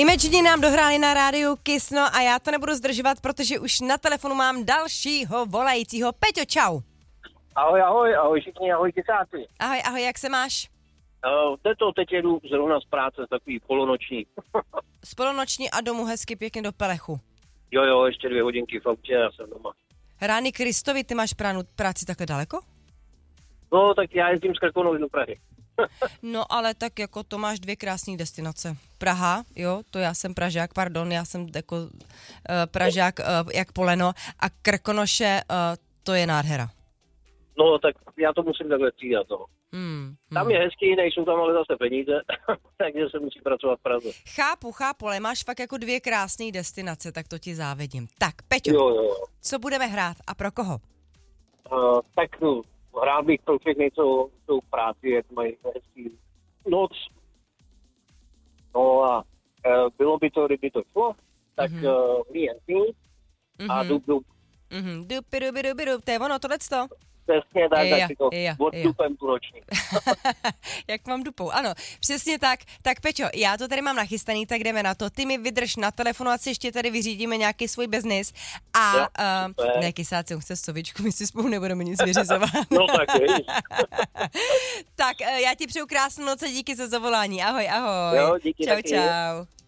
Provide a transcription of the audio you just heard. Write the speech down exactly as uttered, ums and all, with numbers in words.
Imagine nám dohráli na rádiu Kiss, no a já to nebudu zdržovat, protože už na telefonu mám dalšího volajícího. Peťo, čau. Ahoj, ahoj, ahoj všichni, ahoj kysáci. Ahoj, ahoj, jak se máš? Uh, teto, teď jedu zrovna z práce, takový polonoční. Z polonoční a domů hezky pěkně do Pelechu. Jo, jo, ještě dvě hodinky v autě a jsem doma. Rány Kristovi, ty máš pránu, práci takhle daleko? No, tak já jezdím z Krkonoš do Prahy. No, ale tak jako to máš dvě krásné destinace. Praha, jo, to já jsem Pražák, pardon, já jsem jako uh, Pražák uh, jak poleno a Krkonoše, uh, to je nádhera. No, tak já to musím takhle střídat, no. Hmm, hmm. Tam je hezký, nejsou tam ale zase peníze, takže se musí pracovat v Praze. Chápu, chápu, ale máš fakt jako dvě krásné destinace, tak to ti závidím. Tak, Peťo, jo, jo. Co budeme hrát a pro koho? Uh, tak no, hrál bych pro všechny, co jsou v práci, jak mají hezký noc. No a uh, bylo by to, kdyby to šlo, tak mm-hmm. uh, me a dub, dub. Mhm, dupi, dupi, dupi, dup, to je ono, tohleto. Přesně tak, ja, tak si to ja, oddupem tu noční. Jak mám dupou, ano, přesně tak. Tak Peťo, já to tady mám nachystaný, tak jdeme na to. Ty mi vydrž na telefonu, ať si ještě tady vyřídíme nějaký svůj biznis. A jo, uh, ne, kysáci, on chce sovičku, my si spolu nebudeme nic vyřizovat. No tak, víš. Tak uh, já ti přeju krásnou noc a díky za zavolání. Ahoj, ahoj. Jo, díky čau, taky. čau.